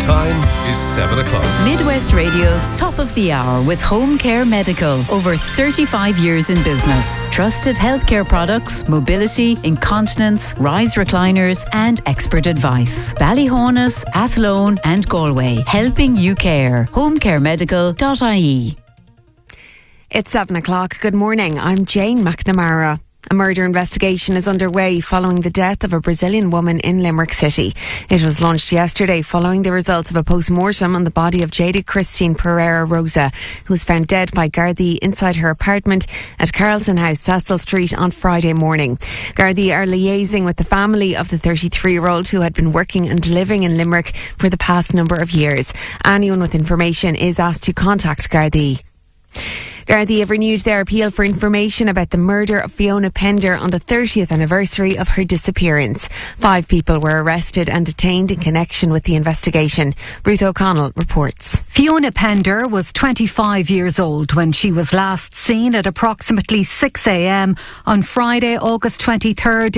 time is 7 o'clock. Midwest Radio's Top of the Hour with Home Care Medical. Over 35 years in business. Trusted healthcare products, mobility, incontinence, rise recliners and expert advice. Ballyhonus, Athlone and Galway. Helping you care. homecaremedical.ie. It's 7 o'clock. Good morning. I'm Jane McNamara. A murder investigation is underway following the death of a Brazilian woman in Limerick City. It was launched yesterday following the results of a post-mortem on the body of Jada Christine Pereira Rosa, who was found dead by Gardaí inside her apartment at Carlton House, Cecil Street on Friday morning. Gardaí are liaising with the family of the 33-year-old who had been working and living in Limerick for the past number of years. Anyone with information is asked to contact Gardaí. Gardaí have renewed their appeal for information about the murder of Fiona Pender on the 30th anniversary of her disappearance. 5 people were arrested and detained in connection with the investigation. Ruth O'Connell reports. Fiona Pender was 25 years old when she was last seen at approximately 6 a.m. on Friday, August 23rd,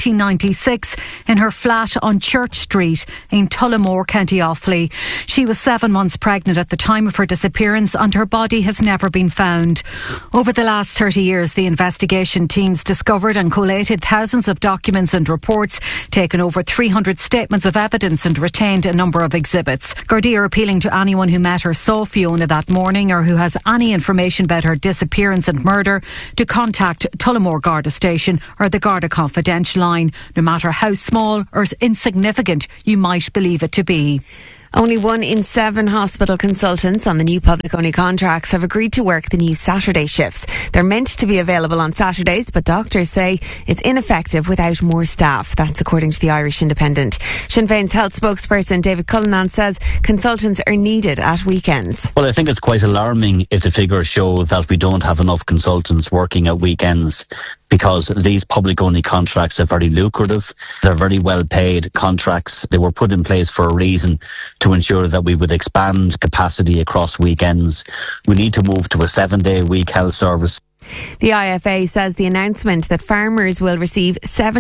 1996 in her flat on Church Street in Tullamore, County Offaly. She was 7 months pregnant at the time of her disappearance and her body has never been found. Over the last 30 years, the investigation teams discovered and collated thousands of documents and reports, taken over 300 statements of evidence and retained a number of exhibits. Gardaí are appealing to anyone who met or saw Fiona that morning or who has any information about her disappearance and murder to contact Tullamore Garda Station or the Garda Confidential line, no matter how small or insignificant you might believe it to be. Only 1 in 7 hospital consultants on the new public-only contracts have agreed to work the new Saturday shifts. They're meant to be available on Saturdays, but doctors say it's ineffective without more staff. That's according to the Irish Independent. Sinn Féin's health spokesperson David Cullinan says consultants are needed at weekends. Well, I think it's quite alarming if the figures show that we don't have enough consultants working at weekends, because these public-only contracts are very lucrative. They're very well-paid contracts. They were put in place for a reason, to ensure that we would expand capacity across weekends. We need to move to a 7-day-a-week health service. The IFA says the announcement that farmers will receive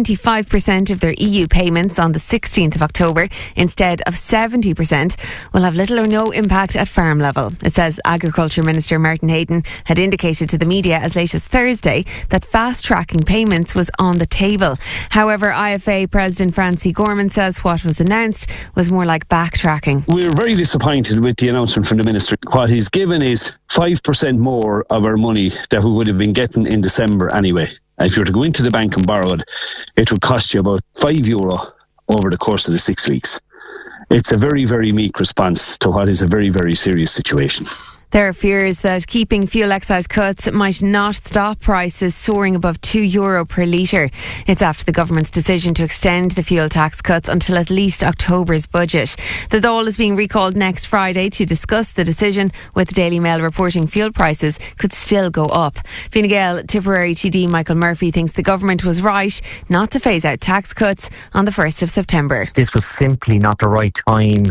75% of their EU payments on the 16th of October instead of 70% will have little or no impact at farm level. It says Agriculture Minister Martin Hayden had indicated to the media as late as Thursday that fast-tracking payments was on the table. However, IFA President Francie Gorman says what was announced was more like backtracking. We're very disappointed with the announcement from the Minister. What he's given is 5% more of our money that we would have been getting in December anyway. And if you were to go into the bank and borrow it, it would cost you about €5 over the course of the 6 weeks. It's a very, very meek response to what is a very, very serious situation. There are fears that keeping fuel excise cuts might not stop prices soaring above €2 per litre. It's after the government's decision to extend the fuel tax cuts until at least October's budget. The Dáil is being recalled next Friday to discuss the decision, with the Daily Mail reporting fuel prices could still go up. Fine Gael Tipperary TD Michael Murphy thinks the government was right not to phase out tax cuts on the 1st of September. This was simply not the right time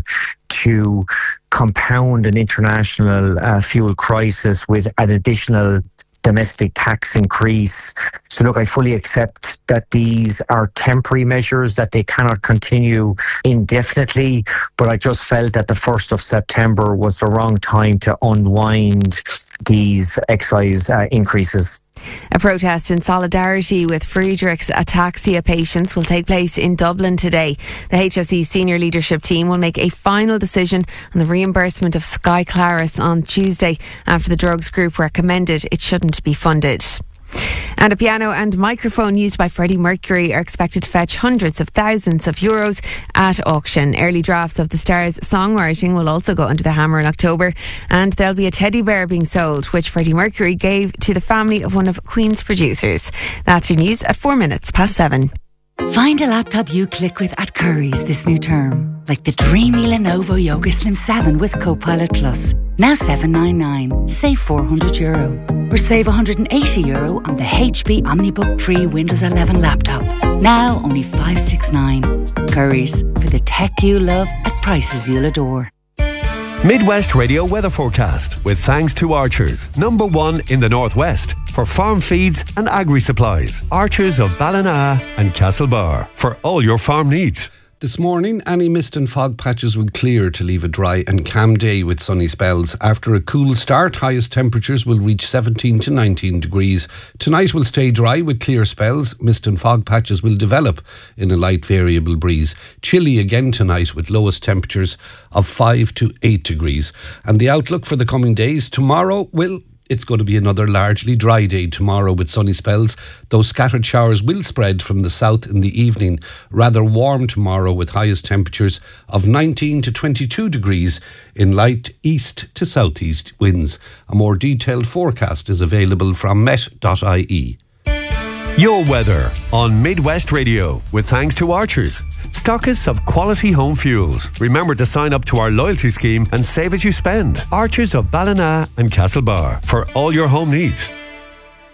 to compound an international fuel crisis with an additional domestic tax increase. So look, I fully accept that these are temporary measures, that they cannot continue indefinitely, but I just felt that the 1st of September was the wrong time to unwind these excise increases. A protest in solidarity with Friedreich's ataxia patients will take place in Dublin today. The HSE senior leadership team will make a final decision on the reimbursement of Sky Claris on Tuesday, after the drugs group recommended it shouldn't be funded. And a piano and microphone used by Freddie Mercury are expected to fetch hundreds of thousands of euros at auction. Early drafts of the star's songwriting will also go under the hammer in October, and there'll be a teddy bear being sold, which Freddie Mercury gave to the family of one of Queen's producers. That's your news at 7:04. Find a laptop you click with at Currys this new term, like the dreamy Lenovo Yoga Slim 7 with Copilot Plus. Now $799, save €400. Or save €180 on the HP OmniBook Free Windows 11 laptop. Now only $569. Currys, for the tech you love at prices you'll adore. Midwest Radio weather forecast with thanks to Archers, #1 in the Northwest for farm feeds and agri-supplies. Archers of Ballina and Castlebar for all your farm needs. This morning, any mist and fog patches will clear to leave a dry and calm day with sunny spells. After a cool start, highest temperatures will reach 17 to 19 degrees. Tonight will stay dry with clear spells. Mist and fog patches will develop in a light variable breeze. Chilly again tonight with lowest temperatures of 5 to 8 degrees. And the outlook for the coming days, tomorrow it's going to be another largely dry day tomorrow with sunny spells, though scattered showers will spread from the south in the evening. Rather warm tomorrow with highest temperatures of 19 to 22 degrees in light east to southeast winds. A more detailed forecast is available from met.ie. Your weather on Midwest Radio with thanks to Archers, stockists of quality home fuels. Remember to sign up to our loyalty scheme and save as you spend. Archers of Ballina and Castlebar for all your home needs.